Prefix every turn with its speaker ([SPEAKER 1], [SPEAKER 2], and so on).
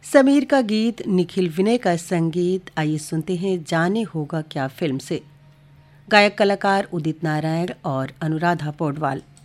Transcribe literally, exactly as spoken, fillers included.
[SPEAKER 1] समीर का गीत, निखिल विनय का संगीत। आइए सुनते हैं जाने होगा क्या फिल्म से। गायक कलाकार उदित नारायण और अनुराधा पौडवाल।